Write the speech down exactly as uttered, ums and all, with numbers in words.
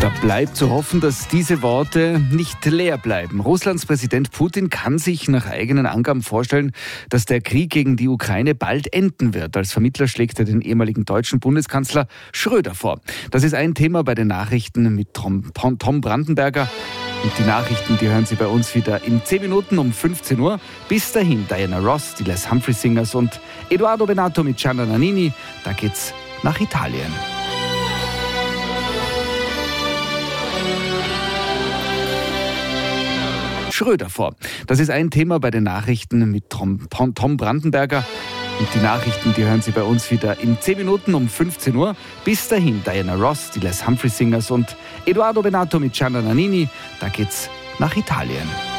Da bleibt zu hoffen, dass diese Worte nicht leer bleiben. Russlands Präsident Putin kann sich nach eigenen Angaben vorstellen, dass der Krieg gegen die Ukraine bald enden wird. Als Vermittler schlägt er den ehemaligen deutschen Bundeskanzler Schröder vor. Das ist ein Thema bei den Nachrichten mit Tom, Tom Brandenberger. Und die Nachrichten, die hören Sie bei uns wieder in zehn Minuten um fünfzehn Uhr. Bis dahin Diana Ross, die Les Humphrey Singers und Edoardo Bennato mit Gianna Nannini. Da geht's nach Italien. Schröder vor. Das ist ein Thema bei den Nachrichten mit Tom, Tom Brandenberger. Und die Nachrichten, die hören Sie bei uns wieder in zehn Minuten um fünfzehn Uhr. Bis dahin Diana Ross, die Les Humphrey Singers und Edoardo Bennato mit Gianna Nannini. Da geht's nach Italien.